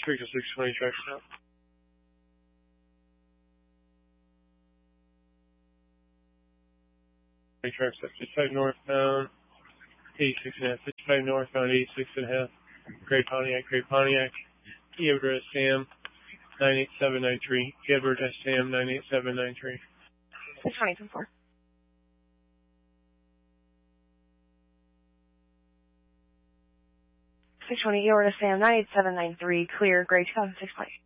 Victor 620 tracks now. Tracks up 55 northbound, 86.5. 55 northbound, 86.5. Gray Pontiac. Edward Sam 98793. Edward Sam 98793. 620 620 Edward Sam 98793. Clear. Gray 2006 plate.